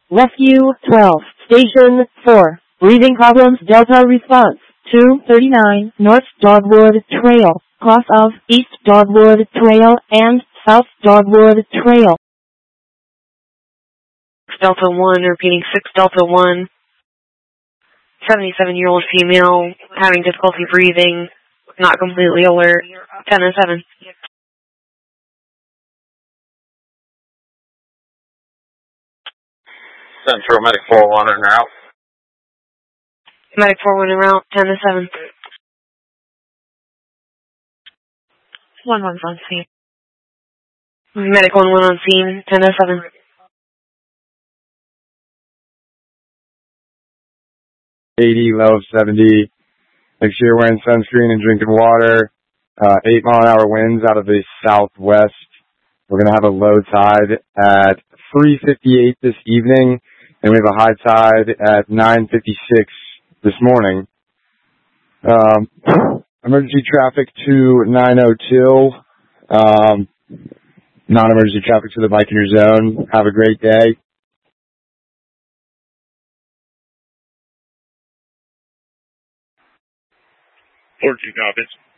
Rescue 12, Station 4, breathing problems Delta response, 239 North Dogwood Trail, cross of East Dogwood Trail and South Dogwood Trail. Delta 1, repeating 6 Delta 1, 77-year-old female, having difficulty breathing, not completely alert, 10-7. Central Medic 4-1 en route. Medic 4-1 en route, 10-7. 1-1's on scene. Medic 1-1 on scene, 10-7. 80, low of 70. Make sure you're wearing sunscreen and drinking water. 8-mile-an-hour winds out of the southwest. We're going to have a low tide at 3:58 this evening, and we have a high tide at 9:56 this morning. Emergency traffic to 902. Non-emergency traffic to the mic in your zone. Have a great day. Orchard copies.